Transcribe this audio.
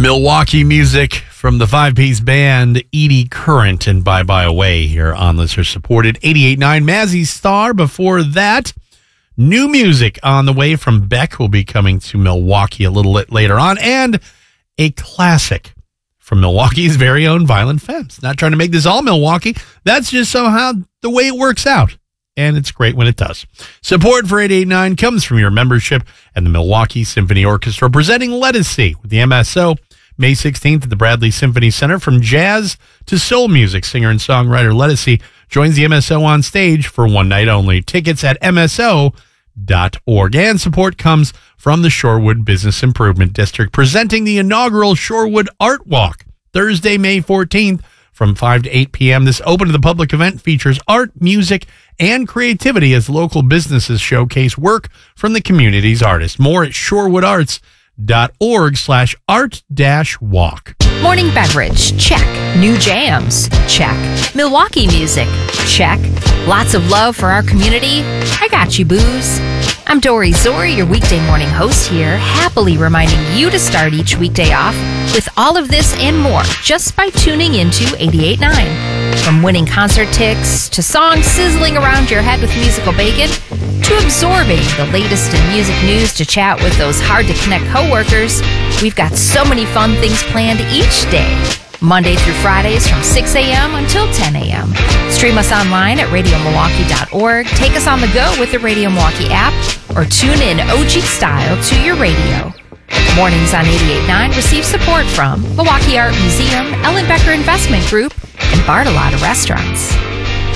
Milwaukee music from the five-piece band Edie Current and Bye Bye Away here on listener-supported 88.9 Mazzy Star. Before that, new music on the way from Beck will be coming to Milwaukee a little later on, and a classic from Milwaukee's very own Violent Femmes. Not trying to make this all Milwaukee. That's just somehow the way it works out, and it's great when it does. Support for 88.9 comes from your membership and the Milwaukee Symphony Orchestra, presenting Let Us See with the MSO May 16th at the Bradley Symphony Center. From jazz to soul music, singer and songwriter Let Us See joins the MSO on stage for one night only. Tickets at MSO.org. And support comes from the Shorewood Business Improvement District, presenting the inaugural Shorewood Art Walk Thursday, May 14th from 5 to 8 p.m. This open to the public event features art, music, and creativity as local businesses showcase work from the community's artists. More at shorewoodArts.org/art-walk. Morning beverage, check. New jams, check. Milwaukee music, check. Lots of love for our community. I got you, booze. I'm Dory Zori, your weekday morning host here, happily reminding you to start each weekday off with all of this and more just by tuning into 88.9. From winning concert tickets to songs sizzling around your head with musical bacon to absorbing the latest in music news to chat with those hard-to-connect coworkers, we've got so many fun things planned each day. Monday through Fridays from 6 a.m. until 10 a.m. Stream us online at radiomilwaukee.org. Take us on the go with the Radio Milwaukee app or tune in OG style to your radio. Mornings on 88.9 receive support from Milwaukee Art Museum, Ellen Becker Investment Group, and Bartolotta Restaurants.